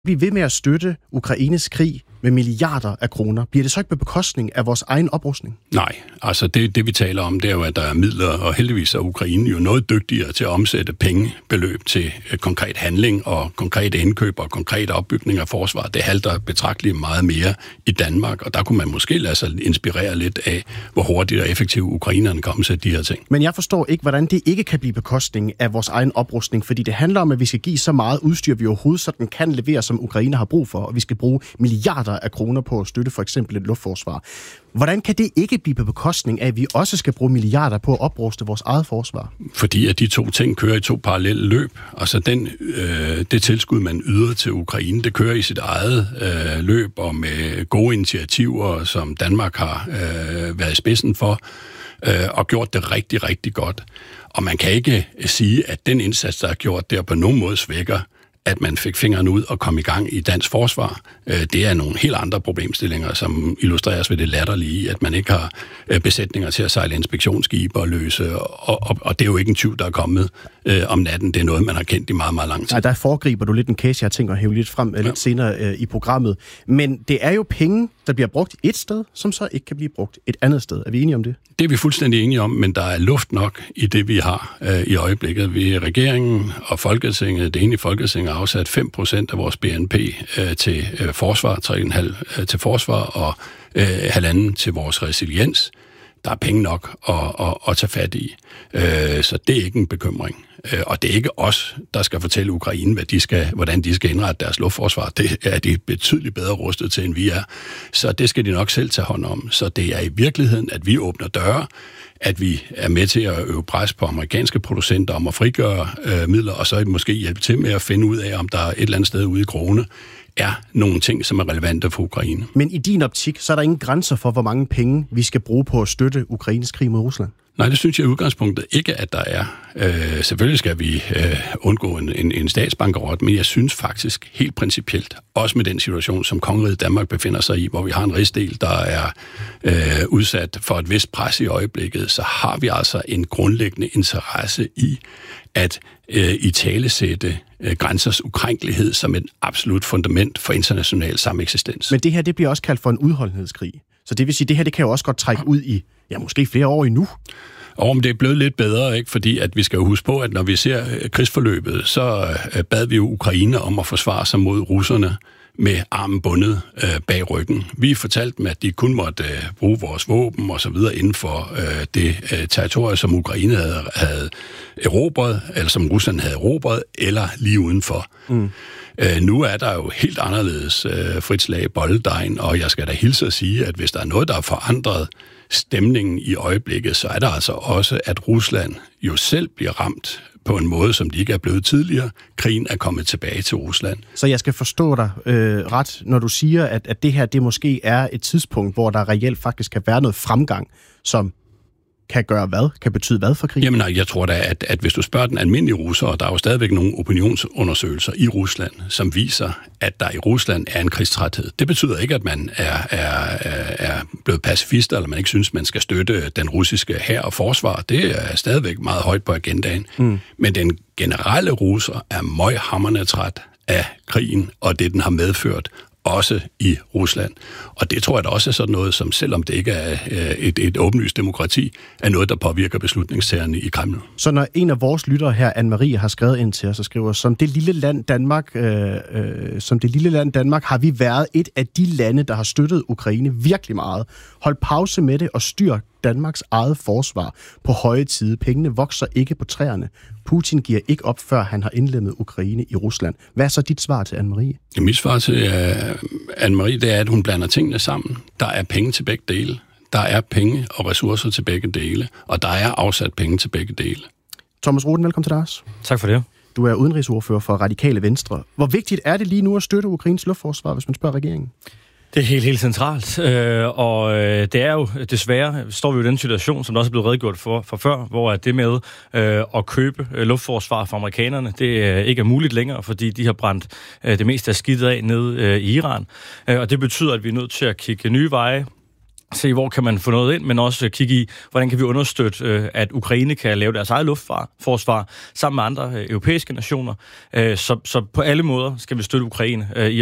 Vi ved med at støtte Ukraines krig med milliarder af kroner. Bliver det så ikke på bekostning af vores egen oprustning? Nej, altså det vi taler om, det er jo, at der er midler, og heldigvis er Ukraine jo noget dygtigere til at omsætte pengebeløb til konkret handling og konkrete indkøb og konkret opbygning af forsvar. Det halter betragteligt meget mere i Danmark, og der kunne man måske lade sig inspirere lidt af, hvor hurtigt og effektivt ukrainerne kommer til de her ting. Men jeg forstår ikke, hvordan det ikke kan blive bekostning af vores egen oprustning, fordi det handler om, at vi skal give så meget udstyr, vi overhovedet sådan kan levere, som Ukraine har brug for, og vi skal bruge milliarder af kroner på at støtte for eksempel et luftforsvar. Hvordan kan det ikke blive på bekostning af, at vi også skal bruge milliarder på at opruste vores eget forsvar? Fordi at de to ting kører i to parallelle løb. Altså det tilskud, man yder til Ukraine, det kører i sit eget løb og med gode initiativer, som Danmark har været i spidsen for og gjort det rigtig, rigtig godt. Og man kan ikke sige, at den indsats, der er gjort der, på nogen måde svækker, at man fik fingeren ud og kom i gang i dansk forsvar. Det er nogle helt andre problemstillinger, som illustreres ved det latterlige, at man ikke har besætninger til at sejle inspektionsskibe og løse, og det er jo ikke en tyv, der er kommet om natten. Det er noget, man har kendt i meget, meget lang tid. Nej, der foregriber du lidt en case, jeg har tænkt at hæve lidt frem lidt senere i programmet. Men det er jo penge, der bliver brugt et sted, som så ikke kan blive brugt et andet sted. Er vi enige om det? Det er vi fuldstændig enige om, men der er luft nok i det, vi har i øjeblikket. Vi regeringen og Folketinget, det enige Folketing, har afsat 5% af vores BNP til forsvar, 3,5 til forsvar og 1,5 til vores resiliens. Der er penge nok at tage fat i. Så det er ikke en bekymring. Og det er ikke os, der skal fortælle Ukraine, hvordan de skal indrette deres luftforsvar. Det er de betydeligt bedre rustet til, end vi er. Så det skal de nok selv tage hånd om. Så det er i virkeligheden, at vi åbner døre, at vi er med til at øve pres på amerikanske producenter om at frigøre midler, og så måske hjælpe til med at finde ud af, om der er et eller andet sted ude i krogene er nogle ting, som er relevante for Ukraine. Men i din optik, så er der ingen grænser for, hvor mange penge vi skal bruge på at støtte Ukraines krig mod Rusland? Nej, det synes jeg i udgangspunktet ikke, at der er. Selvfølgelig skal vi undgå en statsbankerot, men jeg synes faktisk helt principielt, også med den situation, som kongeriget Danmark befinder sig i, hvor vi har en rigsdel, der er udsat for et vist pres i øjeblikket, så har vi altså en grundlæggende interesse i at italesætte grænsers ukrænkelighed som et absolut fundament for international sameksistens. Men det her, det bliver også kaldt for en udholdenhedskrig. Så det vil sige, det her, det kan jo også godt trække ud i, måske flere år endnu. Men det er blevet lidt bedre, ikke? Fordi at vi skal jo huske på, at når vi ser krigsforløbet, så bad vi jo Ukraine om at forsvare sig mod russerne med armen bundet bag ryggen. Vi fortalte dem, at de kun måtte bruge vores våben og så videre inden for det territorium, som Ukraine havde erobret, eller som Rusland havde erobret, eller lige udenfor. Nu er der jo helt anderledes frit slag i bolledejen, og jeg skal da hilse at sige, at hvis der er noget, der har forandret stemningen i øjeblikket, så er der altså også, at Rusland jo selv bliver ramt på en måde, som de ikke er blevet tidligere. Krigen er kommet tilbage til Rusland. Så jeg skal forstå dig ret, når du siger, at det her det måske er et tidspunkt, hvor der reelt faktisk kan være noget fremgang, som kan gøre hvad? Kan betyde hvad for krigen? Jamen, jeg tror da, at hvis du spørger den almindelige russer, og der er jo stadigvæk nogle opinionsundersøgelser i Rusland, som viser, at der i Rusland er en krigstræthed. Det betyder ikke, at man er blevet pacifist, eller man ikke synes, man skal støtte den russiske hær og forsvar. Det er stadigvæk meget højt på agendaen. Men den generelle russer er møghamrende træt af krigen, og det den har medført, også i Rusland. Og det tror jeg da også er sådan noget, som selvom det ikke er et åbenlyst demokrati, er noget, der påvirker beslutningstagerne i Kreml. Så når en af vores lyttere her, Anne-Marie, har skrevet ind til os og skriver, som det lille land Danmark har vi været et af de lande, der har støttet Ukraine virkelig meget. Hold pause med det og styr Danmarks eget forsvar på høje tide. Pengene vokser ikke på træerne. Putin giver ikke op, før han har indlemmet Ukraine i Rusland. Hvad er så dit svar til Anne-Marie? Mit svar til Anne-Marie, det er, at hun blander tingene sammen. Der er penge til begge dele. Der er penge og ressourcer til begge dele. Og der er afsat penge til begge dele. Thomas Roden, velkommen til dig også. Tak for det. Du er udenrigsordfører for Radikale Venstre. Hvor vigtigt er det lige nu at støtte Ukraines luftforsvar, hvis man spørger regeringen? Det er helt centralt, og det er jo desværre, står vi jo i den situation, som der også er blevet redegjort for før, hvor det med at købe luftforsvar fra amerikanerne, det ikke er muligt længere, fordi de har brændt det meste af skidtet af ned i Iran. Og det betyder, at vi er nødt til at kigge nye veje se, hvor kan man få noget ind, men også kigge i, hvordan kan vi understøtte, at Ukraine kan lave deres eget luftforsvar sammen med andre europæiske nationer. Så på alle måder skal vi støtte Ukraine i